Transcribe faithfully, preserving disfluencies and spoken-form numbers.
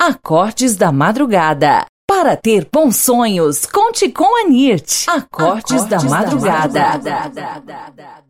Acordes da Madrugada. Para ter bons sonhos, conte com a N I R T. Acordes, Acordes da Madrugada. Da madrugada.